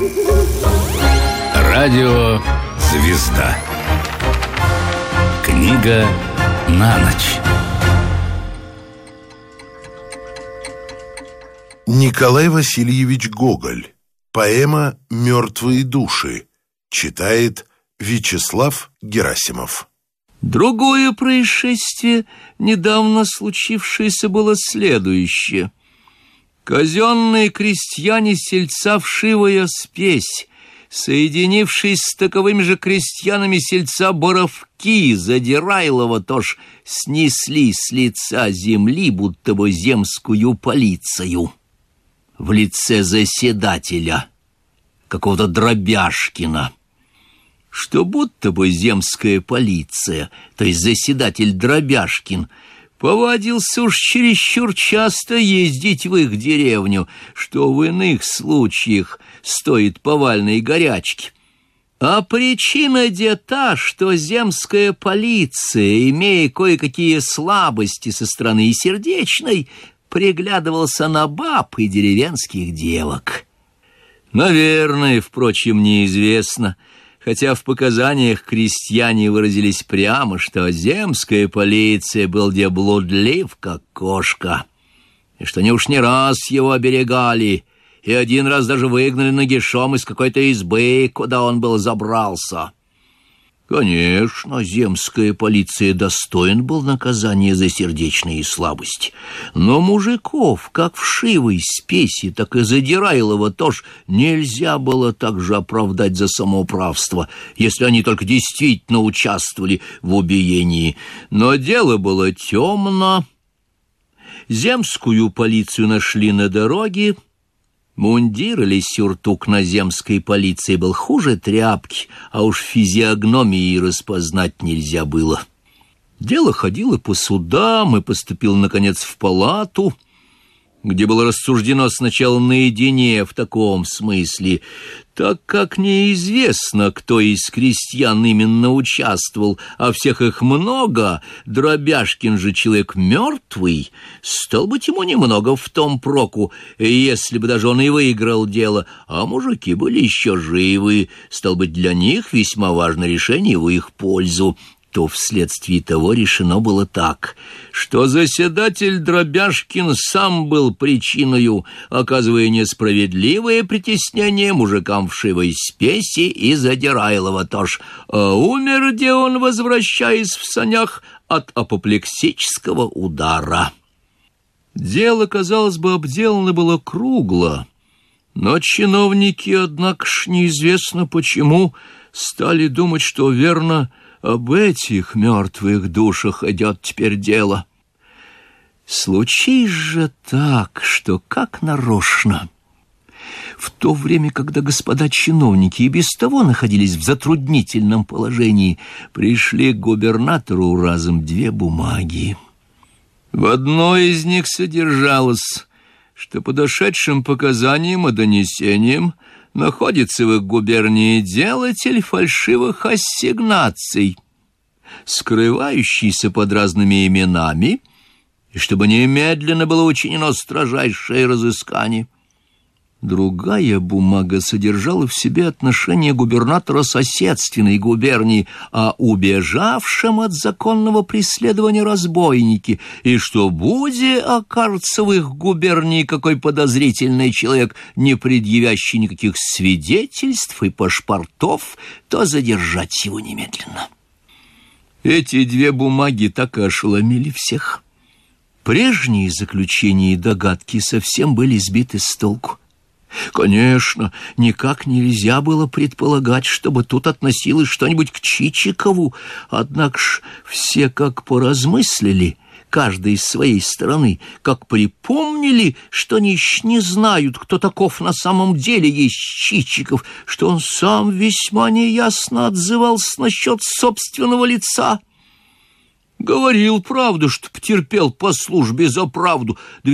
Радио «Звезда». Книга на ночь. Николай Васильевич Гоголь. Поэма «Мертвые души». Читает Вячеслав Герасимов. Другое происшествие, недавно случившееся, было следующее. Казенные крестьяне сельца Вшивая спесь, соединившись с таковыми же крестьянами сельца Боровки, Задирайлова, тож снесли с лица земли будто бы земскую полицию в лице заседателя, какого-то Дробяшкина, что будто бы земская полиция, то есть заседатель Дробяшкин, повадился уж чересчур часто ездить в их деревню, что в иных случаях стоит повальной горячки. А причина де та, что земская полиция, имея кое-какие слабости со стороны сердечной, приглядывался на баб и деревенских девок. Наверное, впрочем, неизвестно, хотя в показаниях крестьяне выразились прямо, что земская полиция был где блудлив, как кошка, и что они уж не раз его оберегали, и один раз даже выгнали нагишом из какой-то избы, куда он был забрался. Конечно, земская полиция достоин был наказания за сердечные слабости, но мужиков, как Вшивой спеси, так и Задирайлова тоже нельзя было так же оправдать за самоуправство, если они только действительно участвовали в убиении. Но дело было темно. Земскую полицию нашли на дороге. Мундир или сюртук на земской полиции был хуже тряпки, а уж физиогномии распознать нельзя было. Дело ходило по судам и поступило, наконец, в палату, где было рассуждено сначала наедине в таком смысле, так как неизвестно, кто из крестьян именно участвовал, а всех их много, Дробяшкин же человек мертвый, стал быть, ему немного в том проку, если бы даже он и выиграл дело, а мужики были еще живы, стал быть, для них весьма важное решение в их пользу. То вследствие того решено было так, что заседатель Дробяшкин сам был причиною, оказывая несправедливое притеснение мужикам Вшивой спеси и Задирайлова тоже, а умер где он, возвращаясь в санях от апоплексического удара. Дело, казалось бы, обделано было кругло, но чиновники, однако ж, неизвестно почему, стали думать, что верно об этих мертвых душах идет теперь дело. Случись же так, что как нарочно, в то время, когда господа чиновники и без того находились в затруднительном положении, пришли к губернатору разом две бумаги. В одной из них содержалось, что по дошедшим показаниям и донесениям находится в их губернии делатель фальшивых ассигнаций, скрывающийся под разными именами, и чтобы немедленно было учинено строжайшее разыскание. Другая бумага содержала в себе отношение губернатора соседственной губернии о убежавшем от законного преследования разбойнике, и что, будь окажется в их губернии какой подозрительный человек, не предъявящий никаких свидетельств и паспортов, то задержать его немедленно. Эти две бумаги так и ошеломили всех. Прежние заключения и догадки совсем были сбиты с толку. Конечно, никак нельзя было предполагать, чтобы тут относилось что-нибудь к Чичикову, однако ж все как поразмыслили, каждый с своей стороны, как припомнили, что они еще не знают, кто таков на самом деле есть Чичиков, что он сам весьма неясно отзывался насчет собственного лица. Говорил правду, что потерпел по службе за правду,